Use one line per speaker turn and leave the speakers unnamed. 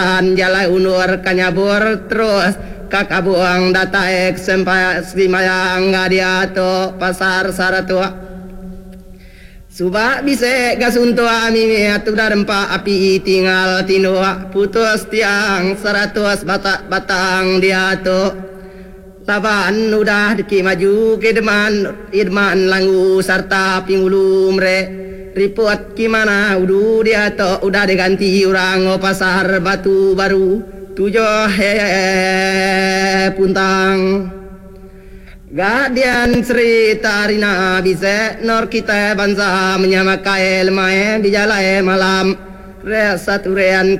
Jala unur kanyabur terus kakabuang data ek sempai simayang ngadiato pasar saratua suba bise gasunto ami atu darempa api tinggal tinua putus tiang 100 batang diato laban udah diki maju ke deman irman langgu sarta pingulum re report gimana dia to udah diganti orang pasar batu baru 7 puntang gadian cerita rina bisa nor kita bangsa menyamakai main di jalan malam resaturean